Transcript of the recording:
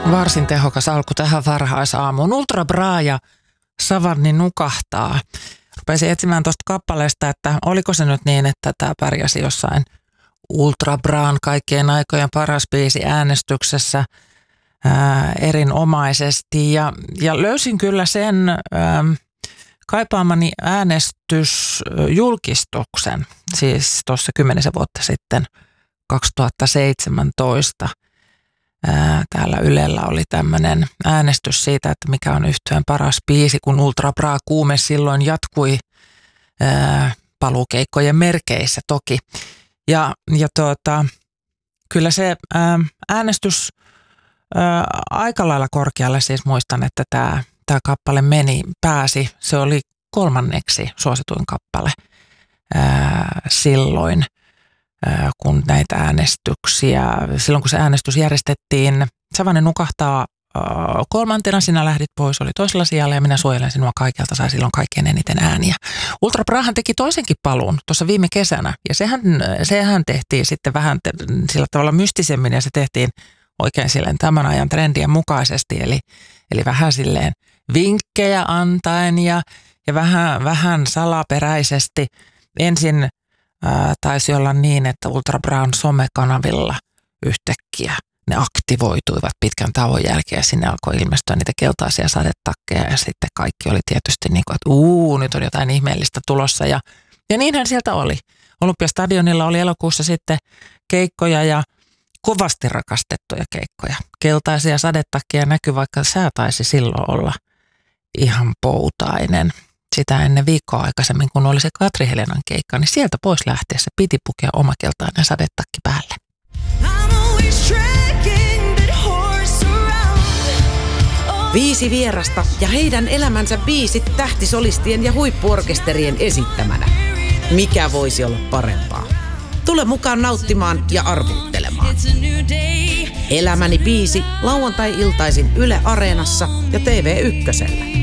Varsin tehokas alku tähän varhaisaamuun. Ultra Bra ja Savanni nukahtaa. Rupesin etsimään tuosta kappaleesta, että oliko se nyt niin, että tämä pärjäsi jossain Ultra Braan kaikkien aikojen paras biisi äänestyksessä erinomaisesti. Ja löysin kyllä sen kaipaamani äänestysjulkistuksen, siis tuossa 10 vuotta sitten, 2017. Täällä Ylellä oli tämmöinen äänestys siitä, että mikä on yhtyeen paras biisi, kun Ultra Bra -kuume silloin jatkui paluukeikkojen merkeissä toki. Ja kyllä se äänestys aika lailla korkealle, siis muistan, että tämä kappale pääsi. Se oli 3. suosituin kappale silloin, kun näitä äänestyksiä, silloin kun se äänestys järjestettiin. Savanni nukahtaa 3. Sinä lähdit pois, oli toisella sijalla ja minä suojelen sinua kaikelta, sai silloin kaikkein eniten ääniä. Ultra Brahan teki toisenkin paluun tuossa viime kesänä ja sehän tehtiin sitten vähän sillä tavalla mystisemmin ja se tehtiin oikein silleen tämän ajan trendien mukaisesti, eli vähän silleen vinkkejä antaen ja vähän salaperäisesti. Ensin taisi olla niin, että Ultra Braun somekanavilla yhtäkkiä ne aktivoituivat pitkän tauon jälkeen ja sinne alkoi ilmestyä niitä keltaisia sadetakkeja ja sitten kaikki oli tietysti niin kuin, että nyt on jotain ihmeellistä tulossa ja niinhän sieltä oli. Olympiastadionilla oli elokuussa sitten keikkoja ja kovasti rakastettuja keikkoja. Keltaisia sadetakkeja näkyi, vaikka sää taisi silloin olla ihan poutainen. Sitä ennen viikkoa aikaisemmin, kun oli se Katri Helenan keikka, niin sieltä pois lähtiessä piti pukea oma keltainen sadetakki päälle. 5 vierasta ja heidän elämänsä 5 tähtisolistien ja huippuorkesterien esittämänä. Mikä voisi olla parempaa? Tule mukaan nauttimaan ja arvuuttelemaan. Elämäni 5 lauantai-iltaisin Yle Areenassa ja TV1:llä.